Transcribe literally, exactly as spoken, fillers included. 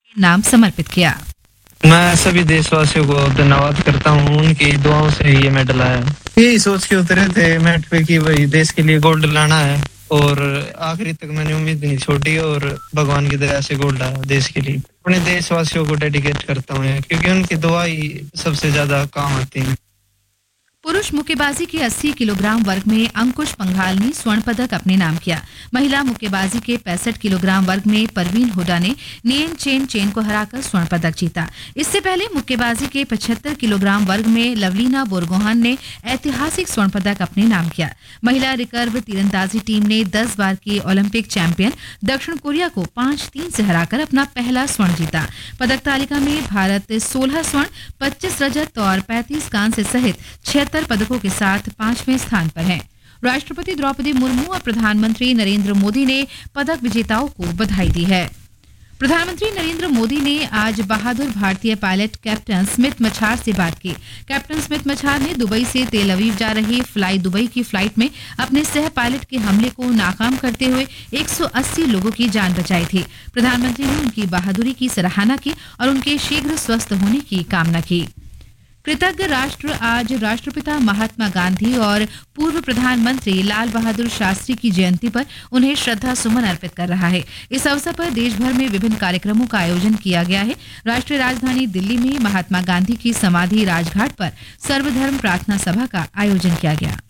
नाम समर्पित किया। मैं सभी देशवासियों को धन्यवाद करता हूँ, उनकी दुआओं से ये मेडल आया। यही सोच के उतरे थे मैट पे कि भाई देश के लिए गोल्ड लाना है, और आखिरी तक मैंने उम्मीद नहीं छोड़ी और भगवान की दया से गोल्ड आया देश के लिए। अपने देशवासियों को डेडिकेट करता हूँ क्योंकि उनकी दुआ ही सबसे ज्यादा काम आती है। पुरुष मुक्केबाजी के अस्सी किलोग्राम वर्ग में अंकुश पंघाल ने स्वर्ण पदक अपने नाम किया। महिला मुक्केबाजी के पैंसठ किलोग्राम वर्ग में परवीन हुडा ने नियन चेन चेन को हराकर स्वर्ण पदक जीता। इससे पहले मुक्केबाजी के पचहत्तर किलोग्राम वर्ग में लवलीना बोरगोहान ने ऐतिहासिक स्वर्ण पदक अपने नाम किया। महिला रिकर्व तीरंदाजी टीम ने दस बार की ओलंपिक चैंपियन दक्षिण कोरिया को पांच तीन से हराकर अपना पहला स्वर्ण जीता। पदक तालिका में भारत सोलह स्वर्ण, पच्चीस रजत और पैंतीस कांस्य सहित छिहत्तर पदकों के साथ पांचवें स्थान पर है। राष्ट्रपति द्रौपदी मुर्मू और प्रधानमंत्री नरेंद्र मोदी ने पदक विजेताओं को बधाई दी है। प्रधानमंत्री नरेंद्र मोदी ने आज बहादुर भारतीय पायलट कैप्टन स्मिथ मछार से बात की। कैप्टन स्मिथ मछार ने दुबई से तेल अवीव जा रही फ्लाई दुबई की फ्लाइट में अपने सह पायलट के हमले को नाकाम करते हुए एक सौ अस्सी लोगों की जान बचाई थी। प्रधानमंत्री ने उनकी बहादुरी की सराहना की और उनके शीघ्र स्वस्थ होने की कामना की। कृतज्ञ राष्ट्र आज राष्ट्रपिता महात्मा गांधी और पूर्व प्रधानमंत्री लाल बहादुर शास्त्री की जयंती पर उन्हें श्रद्धा सुमन अर्पित कर रहा है। इस अवसर पर देश भर में विभिन्न कार्यक्रमों का आयोजन किया गया है। राष्ट्रीय राजधानी दिल्ली में महात्मा गांधी की समाधि राजघाट पर सर्वधर्म प्रार्थना सभा का आयोजन किया गया।